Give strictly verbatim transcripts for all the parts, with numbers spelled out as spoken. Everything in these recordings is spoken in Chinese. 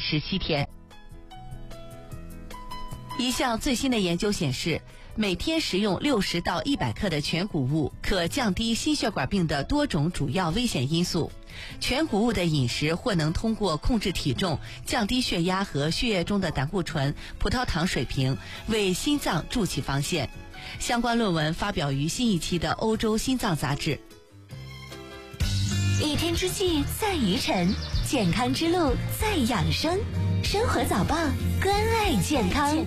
十七天。一项最新的研究显示，每天食用六十到一百克的全谷物可降低心血管病的多种主要危险因素。全谷物的饮食或能通过控制体重、降低血压和血液中的胆固醇、葡萄糖水平，为心脏筑起防线。相关论文发表于新一期的欧洲心脏杂志。 一天之计在于晨，健康之路在养生。生活早报，关爱健康。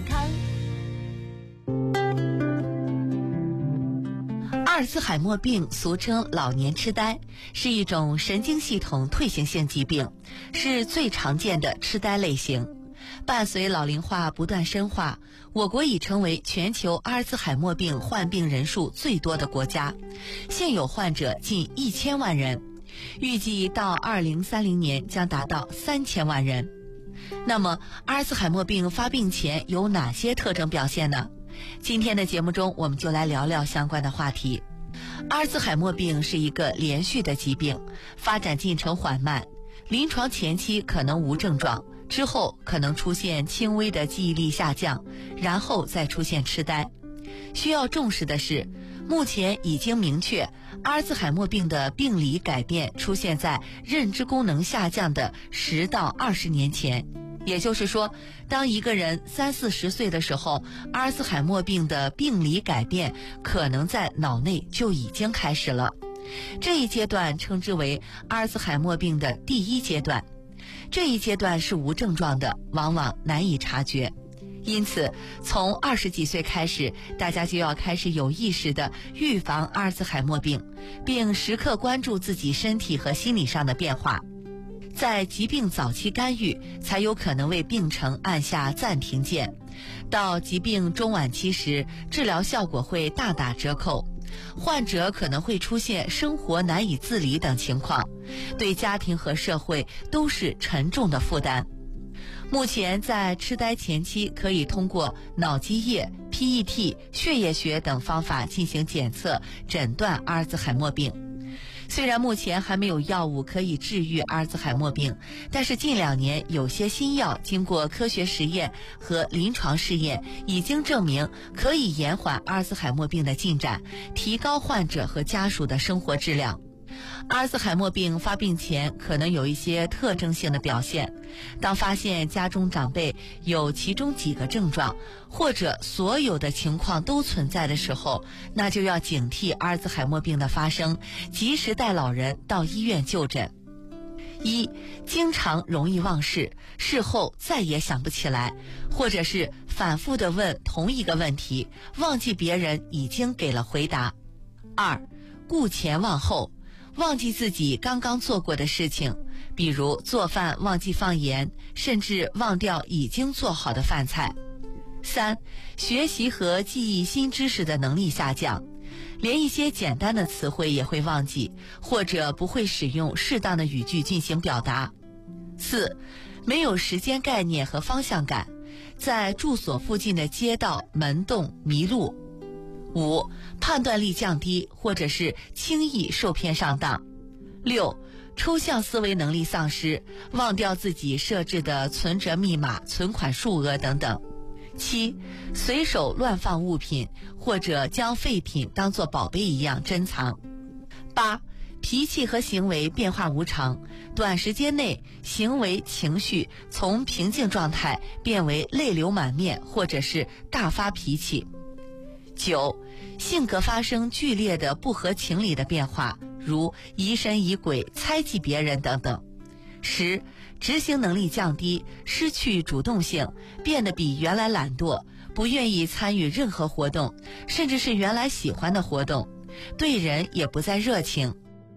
阿尔兹海默病俗称老年痴呆，是一种神经系统退行性疾病，是最常见的痴呆类型。伴随老龄化不断深化，我国已成为全球阿尔兹海默病患病人数最多的国家，现有患者近一千万人，预计到二零三零年将达到三千万人。那么，阿尔兹海默病发病前有哪些特征表现呢？今天的节目中，我们就来聊聊相关的话题。阿尔兹海默病是一个连续的疾病，发展进程缓慢，临床前期可能无症状，之后可能出现轻微的记忆力下降，然后再出现痴呆。需要重视的是，目前已经明确，阿尔兹海默病的病理改变出现在认知功能下降的十到二十年前。也就是说，当一个人三四十岁的时候，阿尔兹海默病的病理改变可能在脑内就已经开始了。这一阶段称之为阿尔兹海默病的第一阶段。这一阶段是无症状的，往往难以察觉。因此，从二十几岁开始，大家就要开始有意识地预防阿尔兹海默病，并时刻关注自己身体和心理上的变化。在疾病早期干预，才有可能为病程按下暂停键。到疾病中晚期时，治疗效果会大打折扣，患者可能会出现生活难以自理等情况，对家庭和社会都是沉重的负担。目前在痴呆前期，可以通过脑积液、P E T、血液学等方法进行检测，诊断阿尔兹海默病。虽然目前还没有药物可以治愈阿尔兹海默病，但是近两年有些新药经过科学实验和临床试验，已经证明可以延缓阿尔兹海默病的进展，提高患者和家属的生活质量。阿尔兹海默病发病前可能有一些特征性的表现，当发现家中长辈有其中几个症状，或者所有的情况都存在的时候，那就要警惕阿尔兹海默病的发生，及时带老人到医院就诊。一、经常容易忘事，事后再也想不起来，或者是反复地问同一个问题，忘记别人已经给了回答。二、顾前忘后，忘记自己刚刚做过的事情，比如做饭忘记放盐，甚至忘掉已经做好的饭菜。三、学习和记忆新知识的能力下降，连一些简单的词汇也会忘记，或者不会使用适当的语句进行表达。四、没有时间概念和方向感，在住所附近的街道、门洞迷路。五、判断力降低，或者是轻易受骗上当。六、抽象思维能力丧失，忘掉自己设置的存折密码、存款数额等等。七、随手乱放物品，或者将废品当作宝贝一样珍藏。八、脾气和行为变化无常，短时间内行为情绪从平静状态变为泪流满面，或者是大发脾气。九、性格发生剧烈的不合情理的变化，如疑神疑鬼、猜忌别人等等。十、执行能力降低，失去主动性，变得比原来懒惰，不愿意参与任何活动，甚至是原来喜欢的活动，对人也不再热情。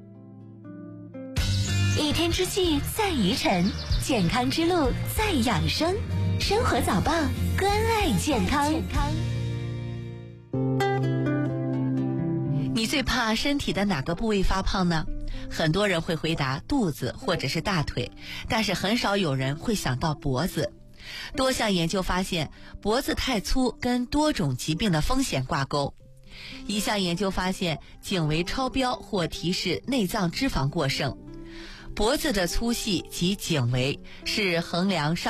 一天之计在于晨，健康之路在养生。生活早报，关爱健康。 你最怕身体的哪个部位发胖呢？很多人会回答肚子或者是大腿，但是很少有人会想到脖子。多项研究发现，脖子太粗跟多种疾病的风险挂钩。一项研究发现，颈围超标或提示内脏脂肪过剩。脖子的粗细及颈围是衡量上